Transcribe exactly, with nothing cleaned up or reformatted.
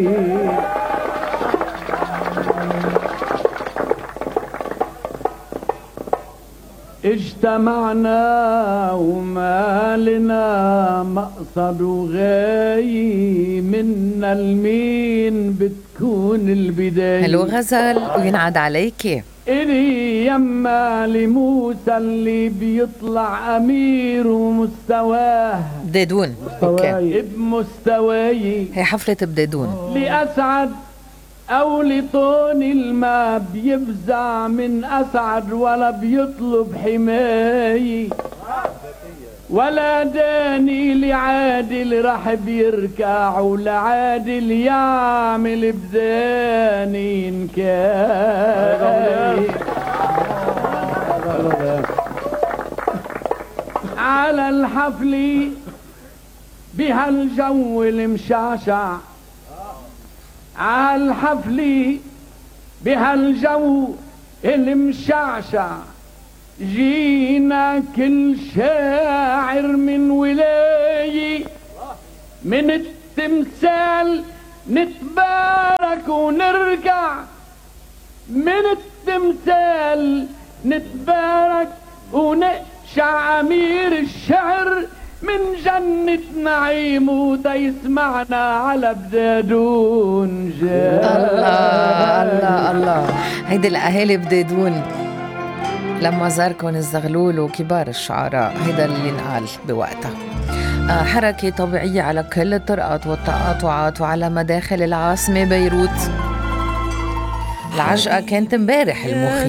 اجتمعنا وما لنا مقصد وغاية، منا المين بتكون البداية. هلو غزل وينعاد عليكي. إلي يما لموسى اللي بيطلع أمير ومستواه بديدون. اوكي بمستواي هي حفلة بديدون. لأسعد أو لطون الماء بيفزع من أسعد ولا بيطلب حماية، ولا داني لعادل رح بيركع ولعادل يعمل بداني نكاي. على الحفل بهالجو المشعشع، عالحفل بهالجو المشعشع، جينا كل شاعر من ولاية، من التمثال نتبارك ونرجع، من التمثال نتبارك ونقشع أمير الشعر من جنة نعيم ودا يسمعنا على بدادون جاي. الله الله الله، هيدي الأهالي بدادون لما زاركن الزغلول وكبار الشعراء، هيدا اللي انقال بوقتها. آه حركة طبيعية على كل الطرقات والتقاطعات وعلى مداخل العاصمة بيروت. العجقة كانت امبارح المخيفة.